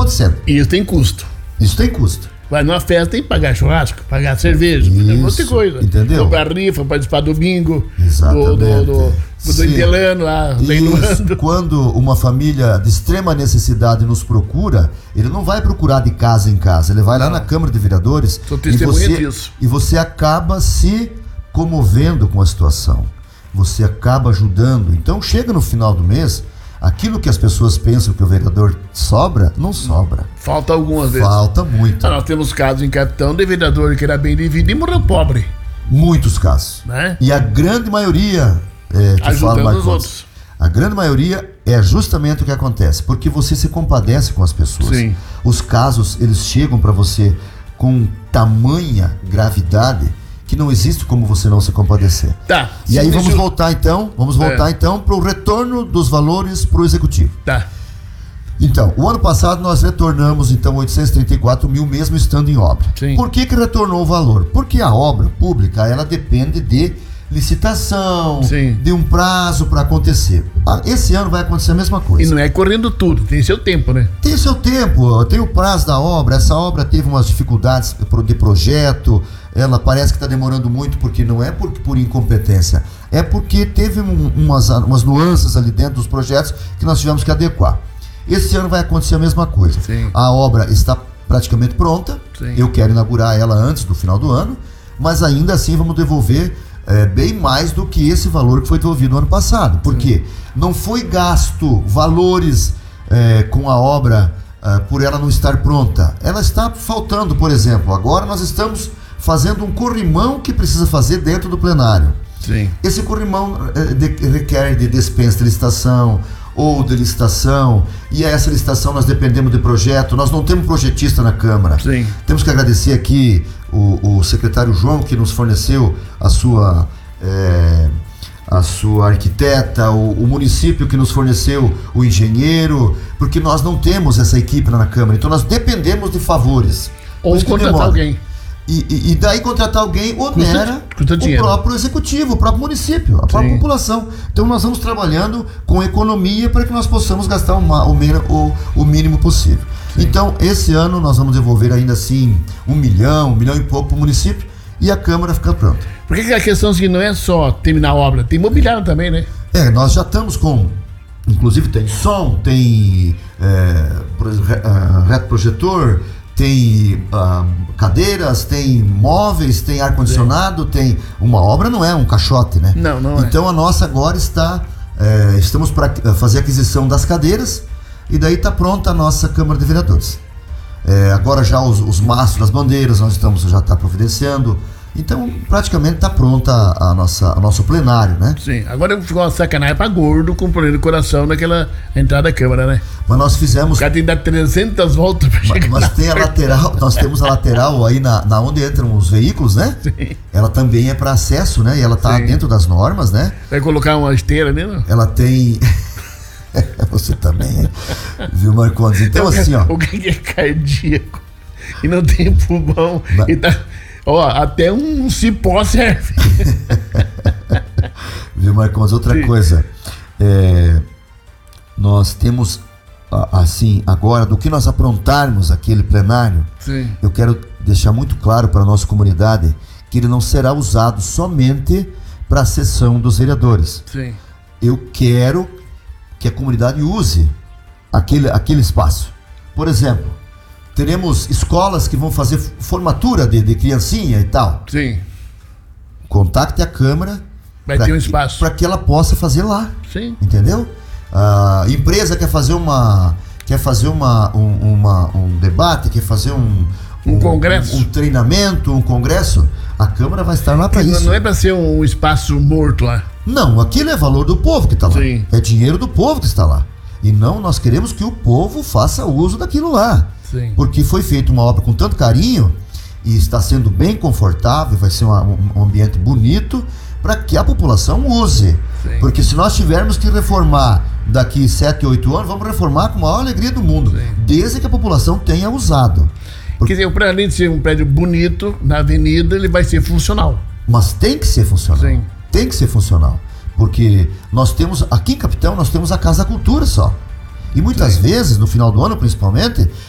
acontecendo. E isso tem custo. Isso tem custo. Vai numa festa, tem que pagar churrasco, pagar cerveja, um monte de coisa. Entendeu? Comprar rifa, participar do bingo. Exatamente. Do Intelano lá, isso, quando uma família de extrema necessidade nos procura, ele não vai procurar de casa em casa, ele vai lá na Câmara de Vereadores. Sou testemunha disso. E você acaba se comovendo com a situação. Você acaba ajudando. Então chega no final do mês, aquilo que as pessoas pensam que o vereador sobra, não sobra. Falta algumas vezes. Falta muito. Nós temos casos em Capitão de vereador que era bem dividido e morreu pobre. Muitos casos. Né? E a grande maioria, ajudando os outros. A grande maioria é justamente o que acontece, porque você se compadece com as pessoas. Sim. Os casos, eles chegam para você com tamanha gravidade que não existe como você não se compadecer. Tá. E aí vamos voltar então para o retorno dos valores para o executivo. Tá. Então, o ano passado nós retornamos então 834 mil mesmo estando em obra. Sim. Por que retornou o valor? Porque a obra pública, ela depende de licitação, Sim, de um prazo para acontecer. Esse ano vai acontecer a mesma coisa. E não é correndo tudo, tem seu tempo, né? Tem seu tempo, tem o prazo da obra. Essa obra teve umas dificuldades de projeto, ela parece que está demorando muito porque não é por incompetência, é porque teve umas nuances ali dentro dos projetos que nós tivemos que adequar. Esse ano vai acontecer a mesma coisa. Sim. A obra está praticamente pronta. Sim. Eu quero inaugurar ela antes do final do ano, mas ainda assim vamos devolver bem mais do que esse valor que foi devolvido no ano passado. Porque não foi gasto valores com a obra por ela não estar pronta. Ela está faltando, por exemplo. Agora nós estamos fazendo um corrimão que precisa fazer dentro do plenário. Sim. Esse corrimão requer de dispensa de licitação ou de licitação, e essa licitação nós dependemos de projeto, nós não temos projetista na Câmara. Sim. Temos que agradecer aqui o secretário João, que nos forneceu a sua arquiteta, o município que nos forneceu o engenheiro, porque nós não temos essa equipe na Câmara, então nós dependemos de favores. Ou contratar alguém. E daí contratar alguém onera o próprio executivo, o próprio município, a própria população. Então nós vamos trabalhando com economia para que nós possamos gastar o mínimo possível. Sim. Então esse ano nós vamos devolver ainda assim 1 milhão e pouco para o município e a Câmara fica pronta. Porque a questão é que não é só terminar a obra, tem imobiliário também, né? Nós já estamos com, inclusive tem som, tem reto projetor, tem cadeiras, tem móveis, tem ar-condicionado, tem... Uma obra não é um caixote, né? Não então a nossa agora estamos para fazer a aquisição das cadeiras e daí está pronta a nossa Câmara de Vereadores. Agora já os mastros das bandeiras nós já está providenciando. Então, praticamente está pronta o nosso plenário, né? Sim, agora ficou uma sacanagem para gordo com problema de coração naquela entrada da Câmara, né? Mas nós fizemos... O cara tem que dar 300 voltas para chegar. Mas tem a lateral, nós temos a lateral aí na onde entram os veículos, né? Sim. Ela também é para acesso, né? E ela está dentro das normas, né? Vai colocar uma esteira nela? Ela tem... Você também, viu, Marcondes? Então assim, ó... O que é cardíaco e não tem pulmão e tá... até um cipó serve. Viu, Marcondes? Outra coisa, nós temos, assim, agora, do que nós aprontarmos aquele plenário, eu quero deixar muito claro para a nossa comunidade que ele não será usado somente para a sessão dos vereadores. Sim. Eu quero que a comunidade use aquele espaço. Por exemplo, teremos escolas que vão fazer formatura de criancinha e tal. Sim. Contacte a Câmara. Vai ter um espaço. Para que ela possa fazer lá. Sim. Entendeu? A empresa quer fazer um debate, quer fazer um congresso, um treinamento, um congresso. A Câmara vai estar lá para isso. Não é para ser um espaço morto lá. Não, aquilo é valor do povo que está lá. Sim. É dinheiro do povo que está lá. E não, nós queremos que o povo faça uso daquilo lá. Sim. Porque foi feita uma obra com tanto carinho e está sendo bem confortável, vai ser um ambiente bonito para que a população use. Sim. Porque se nós tivermos que reformar daqui 7, 8 anos, vamos reformar com a maior alegria do mundo, desde que a população tenha usado. Quer dizer, para além de ser um prédio bonito na avenida, ele vai ser funcional. Mas tem que ser funcional. Sim. Tem que ser funcional. Porque nós temos, aqui em Capitão, nós temos a Casa da Cultura só. E muitas vezes, no final do ano principalmente,